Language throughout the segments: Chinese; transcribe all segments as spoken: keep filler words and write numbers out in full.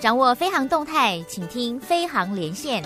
掌握飞航动态，请听飞航连线。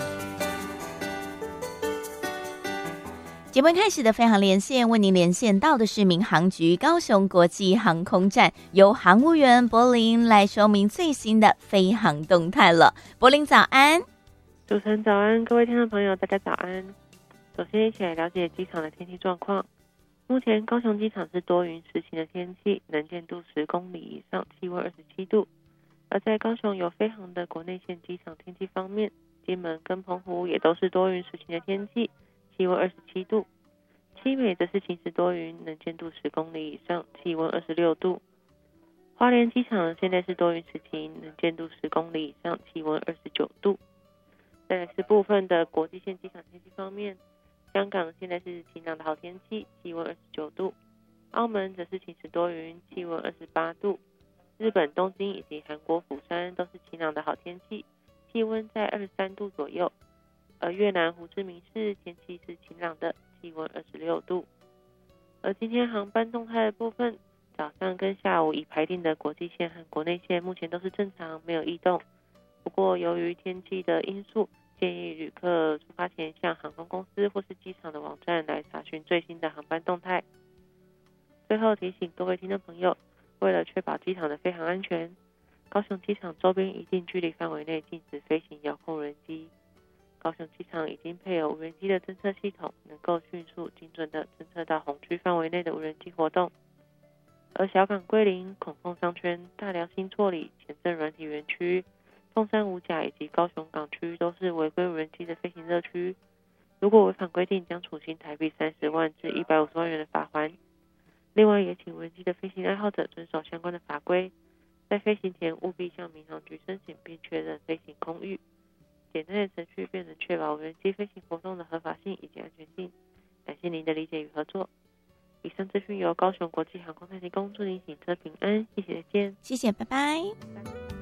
节目开始的飞航连线，为您连线到的是民航局高雄国际航空站，由航务员柏林来说明最新的飞航动态了。柏林早安。 主持人早安，各位听众朋友大家早安。首先一起来了解机场的天气状况。目前高雄机场是多云时晴的天气，能见度十公里以上，气温二十七度。而在高雄有飞航的国内线机场天气方面，金门跟澎湖也都是多云时晴的天气，气温二十七度。七美则是晴时多云，能见度十公里以上，气温二十六度。花莲机场现在是多云时晴，能见度十公里以上，气温二十九度。再来是部分的国际线机场天气方面，香港现在是晴朗的好天气，气温二十九度。澳门则是晴时多云，气温二十八度。日本东京以及韩国釜山都是晴朗的好天气，气温在二十三度左右。而越南胡志明市天气是晴朗的，气温二十六度。而今天航班动态的部分，早上跟下午已排定的国际线和国内线目前都是正常，没有异动。不过由于天气的因素，建议旅客出发前向航空公司或是机场的网站来查询最新的航班动态。最后提醒各位听众朋友，为了确保机场的飞航安全，高雄机场周边一定距离范围内禁止飞行遥控无人机。高雄机场已经配有无人机的侦测系统，能够迅速精准地侦测到红区范围内的无人机活动。而小港桂林、孔凤商圈、大寮新厝里、前镇软体园区、凤山五甲以及高雄港区都是违规无人机的飞行热区，如果违反规定，将处新台币三十万至一百五十万元的罚锾。另外也请无人机的飞行爱好者遵守相关的法规，在飞行前务必向民航局申请并确认飞行空域。简单的程序便能确保无人机飞行活动的合法性以及安全性。感谢您的理解与合作。以上资讯由高雄国际航空代提供，祝您行车平安，谢谢，再见。 谢谢，拜拜。 拜拜。